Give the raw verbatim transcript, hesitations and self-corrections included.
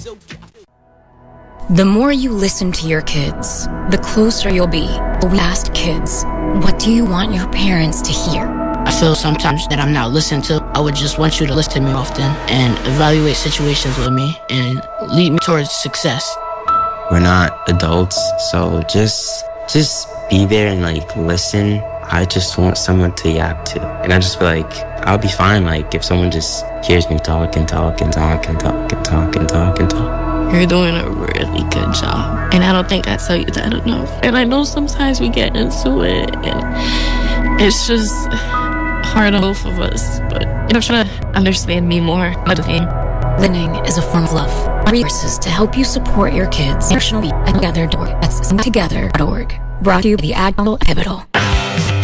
The more you listen to your kids, the closer you'll be. We asked kids, what do you want your parents to hear? I feel sometimes that I'm not listened to. I would just want you to listen to me often and evaluate situations with me and lead me towards success. We're not adults, so just just be there and like listen. I just want someone to yap to. And I just feel like I'll be fine like if someone just hears me talk and talk and talk and talk and talk and talk and talk. You're doing a really good job. And I don't think I tell you that enough. And I know sometimes we get into it and it's just hard on both of us. But I'm trying to understand me more. Listening is a form of love. Resources to help you support your kids. National Together dot org. That's together dot org. Brought to you by the Admiral Pivotal.